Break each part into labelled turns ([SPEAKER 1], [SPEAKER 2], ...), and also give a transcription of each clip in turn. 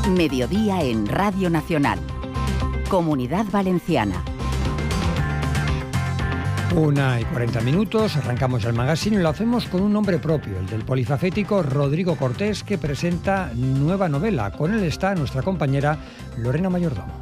[SPEAKER 1] Mediodía en Radio Nacional. Comunidad Valenciana.
[SPEAKER 2] 1:40, arrancamos el magazine y lo hacemos con un nombre propio, el del polifacético Rodrigo Cortés, que presenta nueva novela. Con él está nuestra compañera Lorena Mayordomo.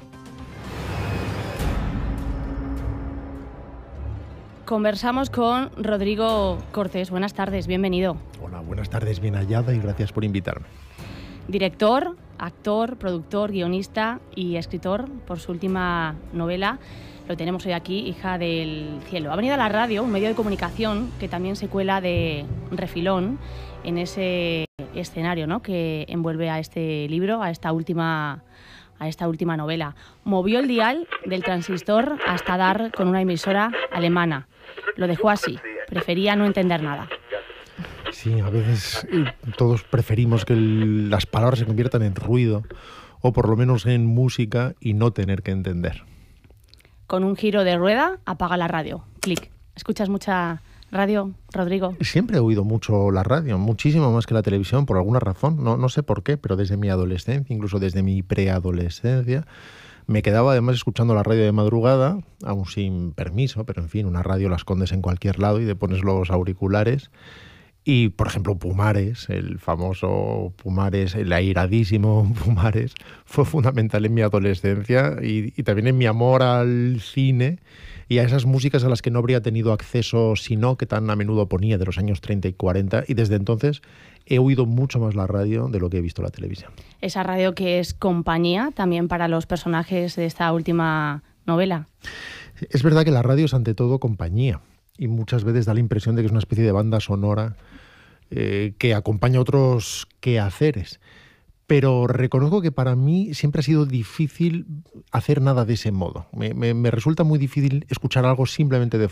[SPEAKER 3] Conversamos con Rodrigo Cortés. Buenas tardes, bienvenido.
[SPEAKER 4] Hola, buenas tardes, bien hallada y gracias por invitarme.
[SPEAKER 3] Director, actor, productor, guionista y escritor por su última novela. Lo tenemos hoy aquí, Hija del cielo. Ha venido a la radio, un medio de comunicación que también se cuela de refilón en ese escenario, ¿no?, que envuelve a este libro, a esta última novela. Movió el dial del transistor hasta dar con una emisora alemana. Lo dejó así, prefería no entender nada.
[SPEAKER 4] Sí, a veces todos preferimos que las palabras se conviertan en ruido o por lo menos en música y no tener que entender.
[SPEAKER 3] Con un giro de rueda, apaga la radio. Clic. ¿Escuchas mucha radio, Rodrigo?
[SPEAKER 4] Siempre he oído mucho la radio, muchísimo más que la televisión, por alguna razón. No sé por qué, pero desde mi adolescencia, incluso desde mi preadolescencia, me quedaba además escuchando la radio de madrugada, aún sin permiso, pero en fin, una radio la escondes en cualquier lado y te pones los auriculares. Y, por ejemplo, Pumares, el famoso Pumares, el airadísimo Pumares, fue fundamental en mi adolescencia y también en mi amor al cine y a esas músicas a las que no habría tenido acceso si no, que tan a menudo ponía, de los años 30 y 40. Y desde entonces he oído mucho más la radio de lo que he visto la televisión.
[SPEAKER 3] Esa radio que es compañía también para los personajes de esta última novela.
[SPEAKER 4] Es verdad que la radio es ante todo compañía. Y muchas veces da la impresión de que es una especie de banda sonora que acompaña a otros quehaceres. Pero reconozco que para mí siempre ha sido difícil hacer nada de ese modo. Me resulta muy difícil escuchar algo simplemente de